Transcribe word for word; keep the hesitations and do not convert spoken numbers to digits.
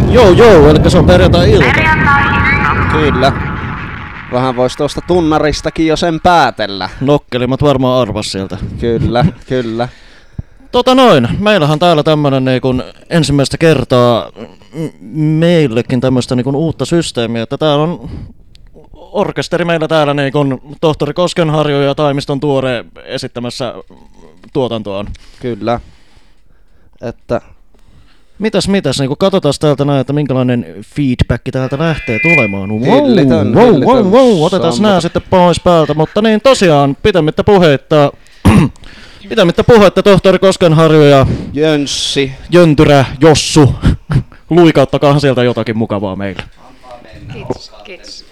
Joo joo, eli se on perjantai-ilta. Kyllä. Vähän vois tuosta tunnaristakin jo sen päätellä. Nokkelimat varmaan arvas sieltä. Kyllä, kyllä. Tota noin, meillähän täällä tämmönen niin kun ensimmäistä kertaa meillekin tämmöistä niin kun uutta systeemiä, että täällä on orkesteri meillä täällä niin kun tohtori Koskenharju ja Taimiston Tuore esittämässä tuotantoaan. Kyllä. Että Mitäs mitäs, niin kun katsotaan täältä näin, että minkälainen feedback täältä lähtee tulemaan. Wow, hillitön, wow, hillitön. wow, wow, otetaan Sammuta. nää sitten pois päältä, mutta niin tosiaan pitämättä puheitta, pitämättä puhetta tohtori Koskenharju ja Jönssi. Jöntyrä, Jossu, luikauttakahan sieltä jotakin mukavaa meille. Kiitos, kiitos.